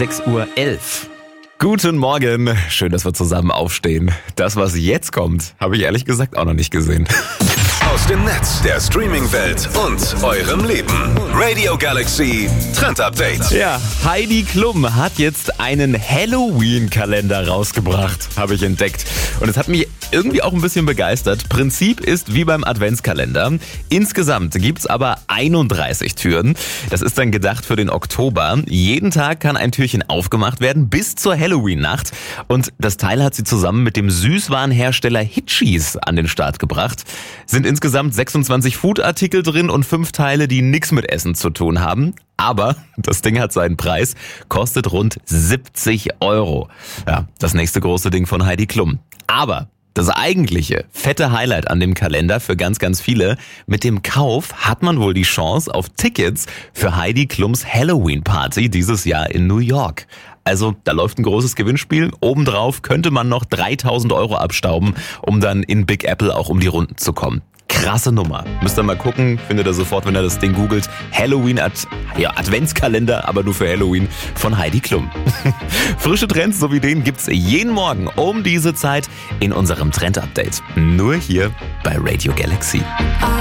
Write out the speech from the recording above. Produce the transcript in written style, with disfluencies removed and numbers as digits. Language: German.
6:11 Uhr. Guten Morgen, schön, dass wir zusammen aufstehen. Das, was jetzt kommt, habe ich ehrlich gesagt auch noch nicht gesehen. Aus dem Netz, der Streaming-Welt und eurem Leben. Radio Galaxy Trend Update. Ja, Heidi Klum hat jetzt einen Halloween-Kalender rausgebracht, habe ich entdeckt. Und es hat mich irgendwie auch ein bisschen begeistert. Prinzip ist wie beim Adventskalender. Insgesamt gibt's aber 31 Türen. Das ist dann gedacht für den Oktober. Jeden Tag kann ein Türchen aufgemacht werden bis zur Halloween-Nacht. Und das Teil hat sie zusammen mit dem Süßwarenhersteller Hitchis an den Start gebracht. Sind insgesamt 26 Food-Artikel drin und 5 Teile, die nichts mit Essen zu tun haben. Aber das Ding hat seinen Preis, kostet rund 70 Euro. Ja, das nächste große Ding von Heidi Klum. Aber das eigentliche fette Highlight an dem Kalender für ganz, ganz viele: mit dem Kauf hat man wohl die Chance auf Tickets für Heidi Klums Halloween-Party dieses Jahr in New York. Also da läuft ein großes Gewinnspiel. Obendrauf könnte man noch 3.000 Euro abstauben, um dann in Big Apple auch um die Runden zu kommen. Krasse Nummer. Müsst ihr mal gucken, findet ihr sofort, wenn ihr das Ding googelt. Adventskalender, aber nur für Halloween von Heidi Klum. Frische Trends so wie den gibt's jeden Morgen um diese Zeit in unserem Trend-Update. Nur hier bei Radio Galaxy.